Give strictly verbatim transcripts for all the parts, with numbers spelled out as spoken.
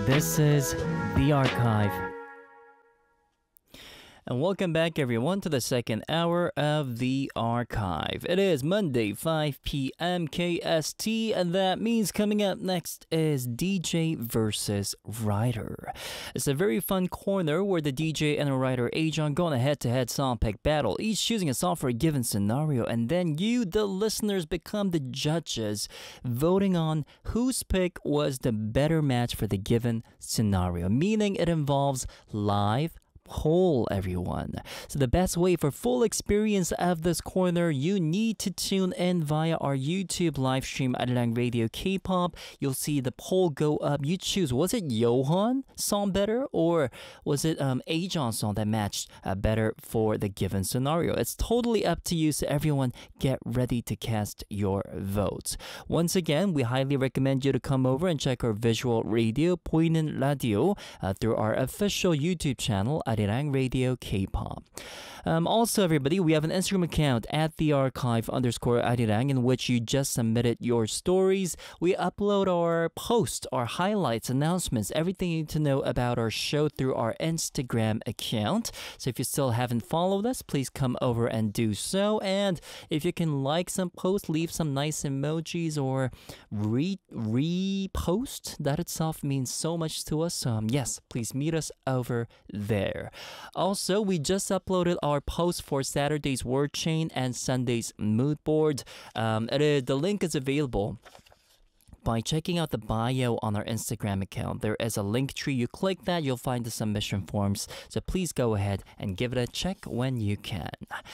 This is The Archive. And welcome back, everyone, to the second hour of The Archive. It is Monday, five p.m. K S T, and that means coming up next is D J versus Writer. It's a very fun corner where the D J and the writer Ajon go on a head-to-head song pick battle, each choosing a song for a given scenario, and then you, the listeners, become the judges, voting on whose pick was the better match for the given scenario, meaning it involves live poll, everyone. So the best way for full experience of this corner, you need to tune in via our YouTube live stream Arirang Radio K-pop. You'll see the poll go up. You choose, was it Yohan song better, or was it um Ajon song that matched uh, better for the given scenario? It's totally up to you, so everyone get ready to cast your votes. Once again, we highly recommend you to come over and check our visual radio, 보이는 라디오, uh, through our official YouTube channel, Arirang Radio K-pop. Um, also, everybody, we have an Instagram account at the archive underscore Arirang in which you just submitted your stories. We upload our posts, our highlights, announcements, everything you need to know about our show through our Instagram account. So if you still haven't followed us, please come over and do so. And if you can like some posts, leave some nice emojis or re repost, that itself means so much to us. Um, yes, please meet us over there. Also, we just uploaded our post for Saturday's word chain and Sunday's mood board. Um, it is, the link is available by checking out the bio on our Instagram account. There is a link tree. You click that, you'll find the submission forms. So please go ahead and give it a check when you can.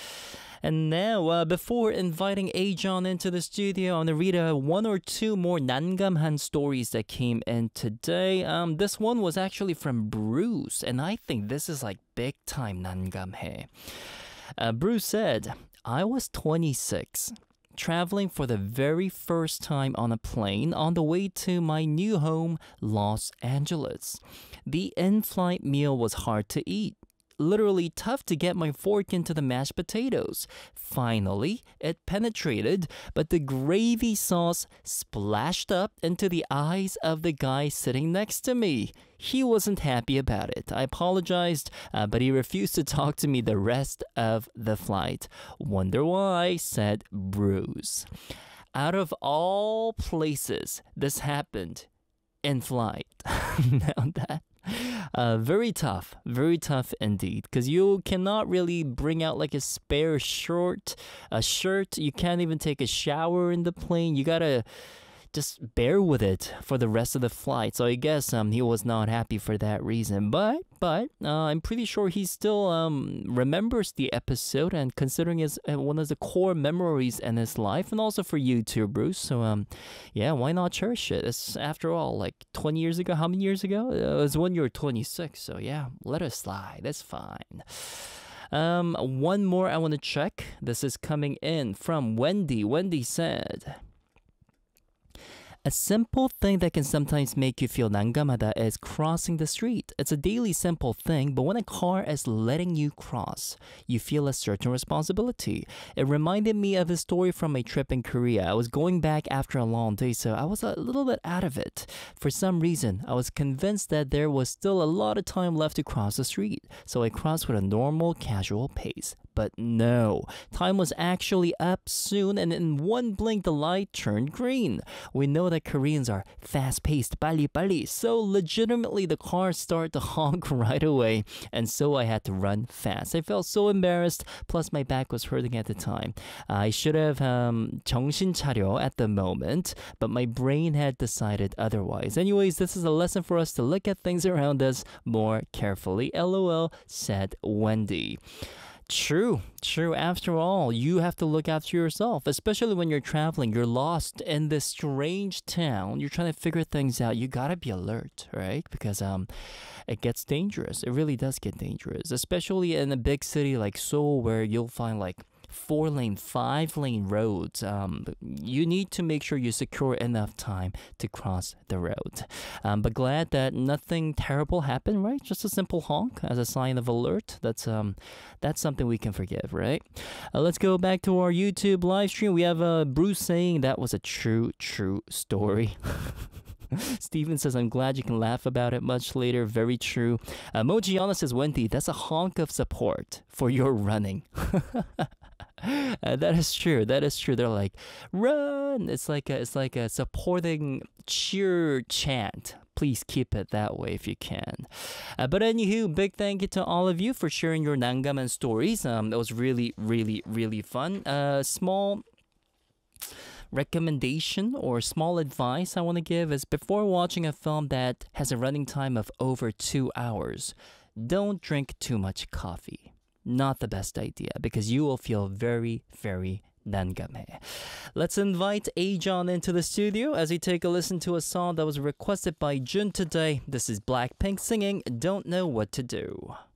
And now, uh, before inviting Ajon into the studio, I want to read uh, one or two more 난감한 stories that came in today. Um, this one was actually from Bruce, and I think this is like big time 난감해. Uh, Bruce said, I was twenty-six, traveling for the very first time on a plane on the way to my new home, Los Angeles. The in-flight meal was hard to eat. Literally tough to get my fork into the mashed potatoes. Finally, it penetrated, but the gravy sauce splashed up into the eyes of the guy sitting next to me. He wasn't happy about it. I apologized, uh, but he refused to talk to me the rest of the flight. Wonder why, said Bruce. Out of all places, this happened in flight. Now that Uh, very tough, very tough indeed, because you cannot really bring out like a spare short, a shirt. You can't even take a shower in the plane. You gotta just bear with it for the rest of the flight. So I guess um he was not happy for that reason. But but uh, I'm pretty sure he still um remembers the episode, and considering it's uh, one of the core memories in his life, and also for you too, Bruce. So um yeah, why not cherish it? It's after all like twenty years ago. How many years ago? Uh, it was when you were twenty-six. So yeah, let it slide. That's fine. Um, one more I want to check. This is coming in from Wendy. Wendy said, a simple thing that can sometimes make you feel 난감하다 is crossing the street. It's a daily simple thing, but when a car is letting you cross, you feel a certain responsibility. It reminded me of a story from my trip in Korea. I was going back after a long day, so I was a little bit out of it. For some reason, I was convinced that there was still a lot of time left to cross the street, so I crossed with a normal, casual pace. But no, time was actually up soon, and in one blink the light turned green. We know that Koreans are fast-paced, 빨리 빨리, so legitimately the car started to honk right away, and so I had to run fast. I felt so embarrassed, plus my back was hurting at the time. I should have um, 정신 차려 at the moment, but my brain had decided otherwise. Anyways, this is a lesson for us to look at things around us more carefully. LOL, said Wendy. True, true. After all, you have to look after yourself, especially when you're traveling. You're lost in this strange town. You're trying to figure things out. You gotta be alert, right? Because um, it gets dangerous. It really does get dangerous, especially in a big city like Seoul, where you'll find like four lane, five lane roads. Um, you need to make sure you secure enough time to cross the road. Um, but glad that nothing terrible happened, right? Just a simple honk as a sign of alert. That's um, that's something we can forgive, right? Uh, let's go back to our YouTube live stream. We have uh, Bruce saying that was a true, true story. Steven says, I'm glad you can laugh about it much later. Very true. Uh, Mojiana says, Wendy, that's a honk of support for your running. Uh, that is true. That is true. They're like, run. It's like a, it's like a supporting cheer chant. Please keep it that way if you can. Uh, but anywho, big thank you to all of you for sharing your Nangaman stories. Um, that was really, really, really fun. Uh, small recommendation or small advice I want to give is before watching a film that has a running time of over two hours, don't drink too much coffee. Not the best idea because you will feel very, very nangame. Let's invite Ajon into the studio as we take a listen to a song that was requested by Jun today. This is Blackpink singing Don't Know What to Do.